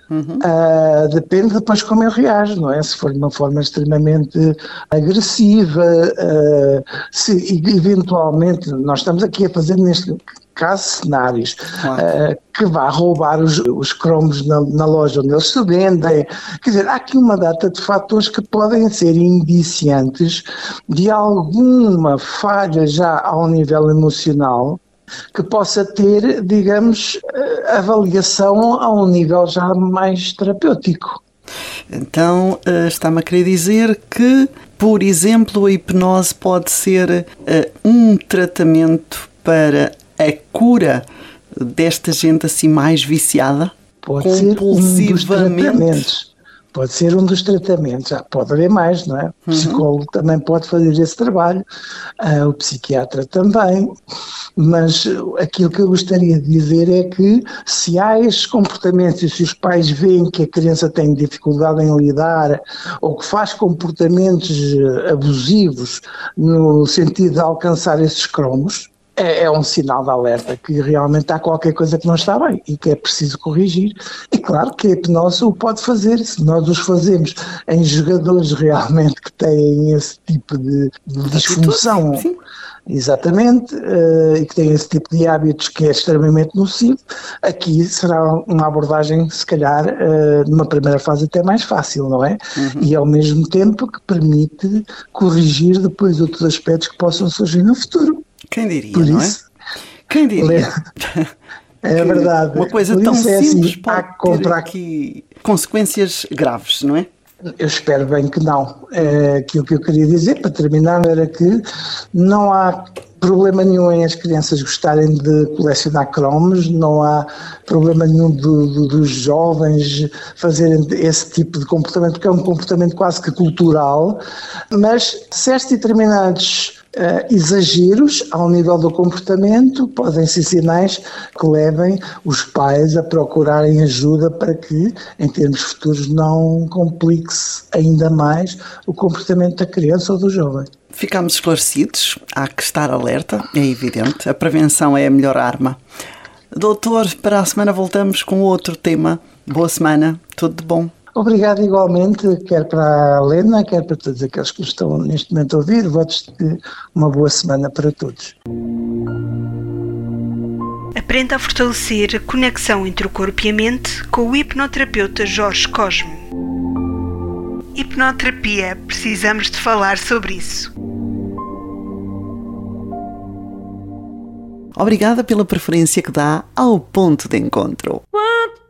Depende depois como eu reajo, não é? Se for de uma forma extremamente agressiva, se eventualmente, nós estamos aqui a fazer neste caso cenários, Claro. que vá roubar os cromos na loja onde eles se vendem. Quer dizer, há aqui uma data de fatores que podem ser indiciantes de alguma falha já ao nível emocional, que possa ter, digamos, avaliação a um nível já mais terapêutico. Então, está-me a querer dizer que, por exemplo, a hipnose pode ser um tratamento para a cura desta gente assim mais viciada? Pode ser um dos tratamentos. Pode ser um dos tratamentos. Pode haver mais, não é? O psicólogo também pode fazer esse trabalho, o psiquiatra também. Mas aquilo que eu gostaria de dizer é que se há estes comportamentos e se os pais veem que a criança tem dificuldade em lidar ou que faz comportamentos abusivos no sentido de alcançar esses cromos, é um sinal de alerta que realmente há qualquer coisa que não está bem e que é preciso corrigir. E claro que a hipnose o pode fazer, se nós os fazemos em jogadores realmente que têm esse tipo de disfunção. Sim. Exatamente, e que têm esse tipo de hábitos que é extremamente nocivo, aqui será uma abordagem, se calhar, numa primeira fase até mais fácil, não é? E ao mesmo tempo que permite corrigir depois outros aspectos que possam surgir no futuro. Quem diria, por não isso, é? Quem diria? É verdade. Uma coisa por tão isso simples assim, pode ter aqui consequências graves, não é? Eu espero bem que não. Aquilo que eu queria dizer, para terminar, era que não há problema nenhum em as crianças gostarem de colecionar cromos, não há problema nenhum dos jovens fazerem esse tipo de comportamento, porque é um comportamento quase que cultural, mas certos e determinados exageros ao nível do comportamento podem ser sinais que levem os pais a procurarem ajuda para que, em termos futuros, não complique-se ainda mais o comportamento da criança ou do jovem. Ficamos esclarecidos, há que estar alerta, é evidente, a prevenção é a melhor arma. Doutor, para a semana voltamos com outro tema. Boa semana, tudo de bom. Obrigado igualmente, quer para a Helena, quer para todos aqueles que estão neste momento a ouvir. Votos de uma boa semana para todos. Aprenda a fortalecer a conexão entre o corpo e a mente com o hipnoterapeuta Jorge Cosme. Hipnoterapia, precisamos de falar sobre isso. Obrigada pela preferência que dá ao Ponto de Encontro.